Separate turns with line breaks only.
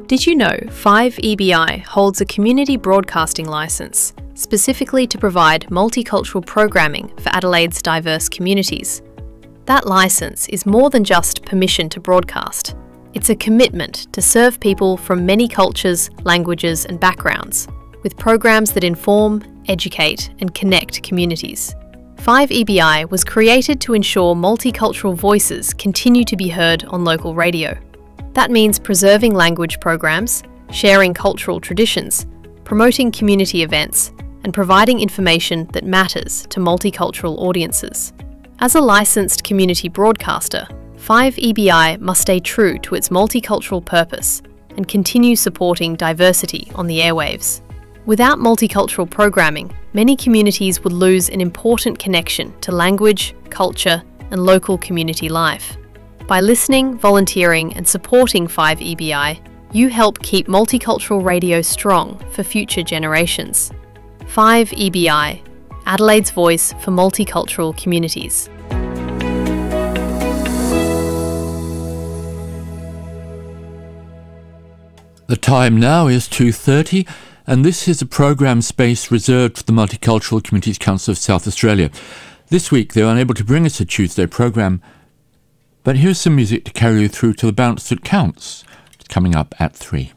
Did you know 5EBI holds a community broadcasting licence specifically to provide multicultural programming for Adelaide's diverse communities? That licence is more than just permission to broadcast. It's a commitment to serve people from many cultures, languages and backgrounds, with programs that inform, educate and connect communities. 5EBI was created to ensure multicultural voices continue to be heard on local radio. That means preserving language programs, sharing cultural traditions, promoting community events, and providing information that matters to multicultural audiences. As a licensed community broadcaster, 5EBI must stay true to its multicultural purpose and continue supporting diversity on the airwaves. Without multicultural programming, many communities would lose an important connection to language, culture, and local community life. By listening, volunteering, and supporting 5EBI, you help keep multicultural radio strong for future generations. 5EBI, Adelaide's voice for multicultural communities.
The time now is 2:30, and this is a programme space reserved for the Multicultural Communities Council of South Australia. This week they were unable to bring us a Tuesday programme, but here's some music to carry you through to the Bounce That Counts. It's coming up at 3.